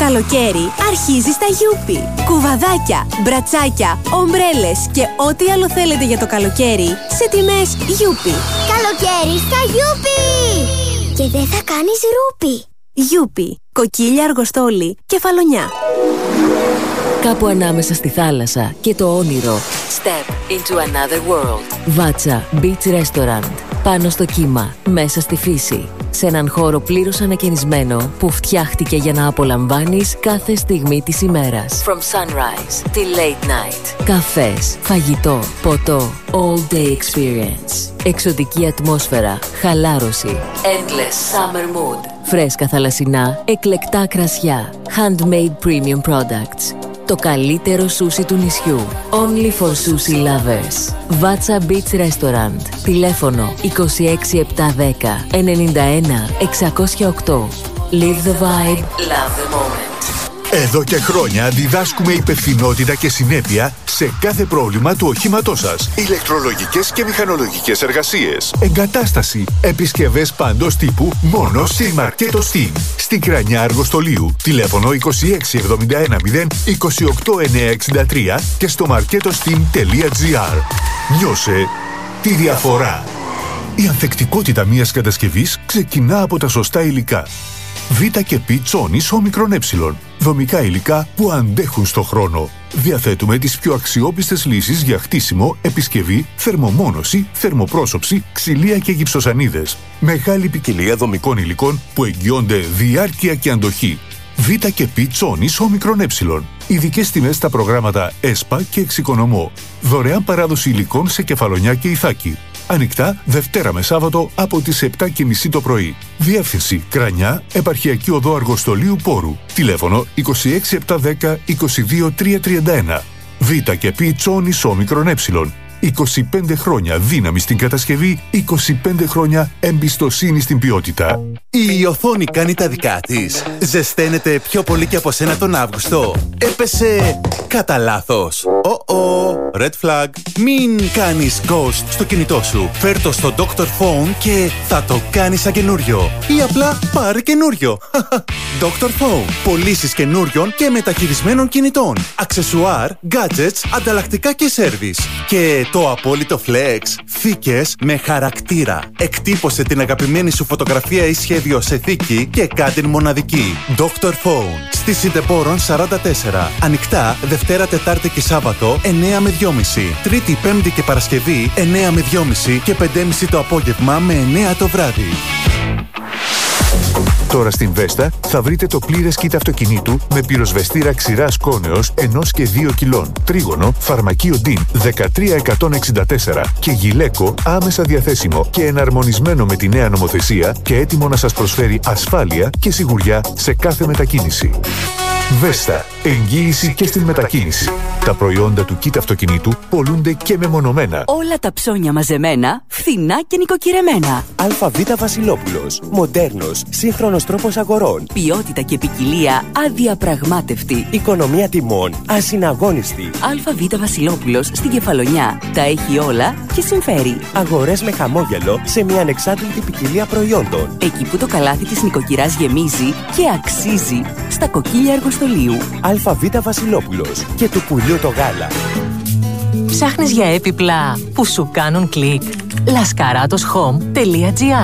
καλοκαίρι αρχίζει στα Γιούπι. Κουβαδάκια, μπρατσάκια, ομπρέλες και ό,τι άλλο θέλετε για το καλοκαίρι σε τιμές Γιούπι. Καλοκαίρι στα Γιούπι! Και δεν θα κάνεις ρούπι. Γιούπι, κοκκίλια, αργοστόλι, κεφαλονιά. Κάπου ανάμεσα στη θάλασσα και το όνειρο. Step into another world. Βάτσα Beach Restaurant. Πάνω στο κύμα, μέσα στη φύση. Σε έναν χώρο πλήρως ανακαινισμένο που φτιάχτηκε για να απολαμβάνεις κάθε στιγμή της ημέρας. From sunrise till late night. Καφές, φαγητό, ποτό. All day experience. Εξωτική ατμόσφαιρα, χαλάρωση. Endless summer mood. Φρέσκα θαλασσινά, εκλεκτά κρασιά. Handmade premium products. Το καλύτερο σούσι του νησιού. Only for sushi lovers. Βάτσα Beach Restaurant. Τηλέφωνο 26710 91 608. Live the vibe, love the moment. Εδώ και χρόνια διδάσκουμε υπευθυνότητα και συνέπεια σε κάθε πρόβλημα του οχήματός σας. Ηλεκτρολογικές και μηχανολογικές εργασίες, εγκατάσταση, επισκευές παντός τύπου μόνο στη Μαρκέτο Steam. Στην Κρανιά Αργοστολίου. Τηλέφωνο 26710 28963 και στο marketosteam.gr. Νιώσε τη διαφορά. Η ανθεκτικότητα μιας κατασκευής ξεκινά από τα σωστά υλικά. Β και Π τσόνης όμικρον ε. Δομικά υλικά που αντέχουν στο χρόνο. Διαθέτουμε τις πιο αξιόπιστες λύσεις για χτίσιμο, επισκευή, θερμομόνωση, θερμοπρόσωψη, ξυλία και γυψοσανίδες. Μεγάλη ποικιλία δομικών υλικών που εγγυώνται διάρκεια και αντοχή. Β και Π τσόνης όμικρον ε. Ειδικές τιμές στα προγράμματα ΕΣΠΑ και Εξοικονομώ. Δωρεάν παράδοση υλικών σε Κεφαλονιά και Ιθάκη. Ανοιχτά Δευτέρα με Σάββατο από τις 7:30 το πρωί. Διεύθυνση Κρανιά, Επαρχιακή Οδό Αργοστολίου Πόρου. Τηλέφωνο 26710 22331. Β και Π τσόνης όμικρον ε. 25 χρόνια δύναμη στην κατασκευή, 25 χρόνια εμπιστοσύνη στην ποιότητα. Η οθόνη κάνει τα δικά της. Ζεσταίνεται πιο πολύ και από σένα τον Αύγουστο. Έπεσε κατά λάθος. Red flag. Μην κάνεις ghost στο κινητό σου. Φέρ' το στο Dr. Phone και θα το κάνεις σαν καινούριο. Ή απλά πάρε καινούριο. Dr. Phone. Πωλήσεις καινούριων και μεταχειρισμένων κινητών. Αξεσουάρ, gadgets, ανταλλακτικά και service. Και το απόλυτο flex. Θήκες με χαρακτήρα. Εκτύπωσε την αγαπημένη σου φωτογραφία ή σχέδιο σε θήκη και κάντε μοναδική. Dr. Phone. Στη Συντεπόρων 44. Ανοιχτά Δευτέρα, Τετάρτη και Σάββατο 9 με 2,5. Τρίτη, Πέμπτη και Παρασκευή 9 με 2,5 και 5,5 το απόγευμα με 9 το βράδυ. Τώρα στην Βέστα θα βρείτε το πλήρες kit αυτοκινήτου με πυροσβεστήρα ξηράς κόνεως 1 και 2 κιλών, τρίγωνο, φαρμακείο DIN 13164 και γυλαίκο άμεσα διαθέσιμο και εναρμονισμένο με τη νέα νομοθεσία και έτοιμο να σας προσφέρει ασφάλεια και σιγουριά σε κάθε μετακίνηση. Βέστα. Εγγύηση και στην μετακίνηση. Τα προϊόντα του kit αυτοκινήτου πολλούνται και μεμονωμένα. Όλα τα ψώνια μαζεμένα, φθηνά και νοικοκυρεμένα. ΑΒ Βασιλόπουλος. Μοντέρνος, σύγχρονος τρόπος αγορών. Ποιότητα και ποικιλία αδιαπραγμάτευτη. Οικονομία τιμών ασυναγώνιστη. ΑΒ Βασιλόπουλος στην Κεφαλονιά. Τα έχει όλα και συμφέρει. Αγορές με χαμόγελο σε μια ανεξάρτητη ποικιλία προϊόντων. Εκεί που το καλάθι της νοικοκυράς γεμίζει και αξίζει. Στα κοκκίλια Αργοστολίου. ΑΒ Βασιλόπουλος και του πουλιού το γάλα. Ψάχνεις για έπιπλα που σου κάνουν κλικ? laskaratos.home.gr